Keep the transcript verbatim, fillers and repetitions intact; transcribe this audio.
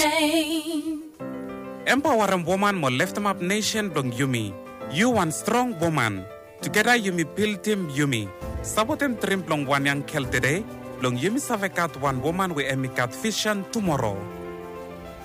Empowering woman mo lift them up nation blong Yumi. You one strong woman. Together Yumi build team Yumi. Sabotem trim blong one young kel today. Blong Yumi savekat one woman we emikat vision tomorrow.